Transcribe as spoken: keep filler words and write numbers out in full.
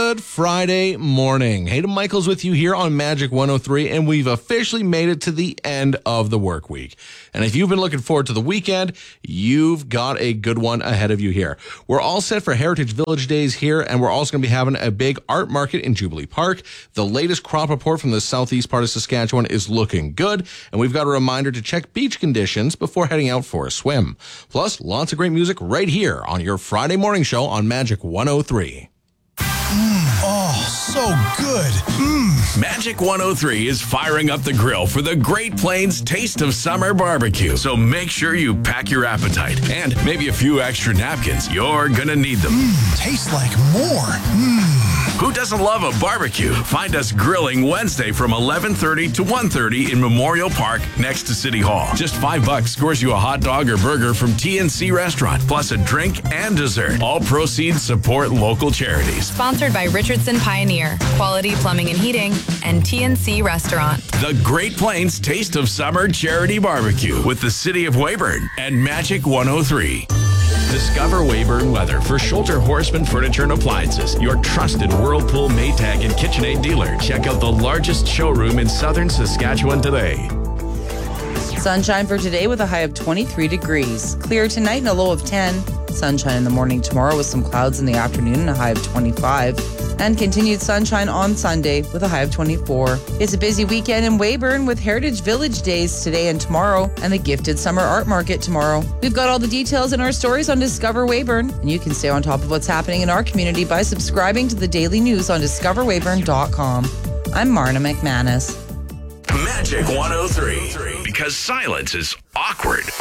Good Friday morning. Hayden Michaels with you here on Magic one oh three, and we've officially made it to the end of the work week. And if you've been looking forward to the weekend, you've got a good one ahead of you here. We're all set for Heritage Village Days here, and we're also going to be having a big art market in Jubilee Park. The latest crop report from the southeast part of Saskatchewan is looking good, and we've got a reminder to check beach conditions before heading out for a swim. Plus, lots of great music right here on your Friday morning show on Magic one oh three. Mm, oh, so good. Mm. Magic one oh three is firing up the grill for the Great Plains Taste of Summer Barbecue. So make sure you pack your appetite and maybe a few extra napkins. You're gonna need them. Mm, tastes like more. Mm. Who doesn't love a barbecue? Find us grilling Wednesday from eleven thirty to one thirty in Memorial Park next to City Hall. Just five bucks scores you a hot dog or burger from T N C Restaurant, plus a drink and dessert. All proceeds support local charities. Sponsored by Richardson Pioneer, Quality Plumbing and Heating, and T N C Restaurant. The Great Plains Taste of Summer Charity Barbecue with the City of Weyburn and Magic one oh three. Discover Weyburn Leather for Schulter Horseman Furniture and Appliances, your trusted Whirlpool, Maytag, and KitchenAid dealer. Check out the largest showroom in southern Saskatchewan today. Sunshine for today with a high of twenty-three degrees. Clear tonight and a low of ten. Sunshine in the morning tomorrow with some clouds in the afternoon and a high of twenty-five. And continued sunshine on Sunday with a high of twenty-four. It's a busy weekend in Weyburn with Heritage Village Days today and tomorrow and the Gifted Summer Art Market tomorrow. We've got all the details in our stories on Discover Weyburn, and you can stay on top of what's happening in our community by subscribing to the daily news on discover weyburn dot com. I'm Marna McManus. Magic one oh three, because silence is awkward.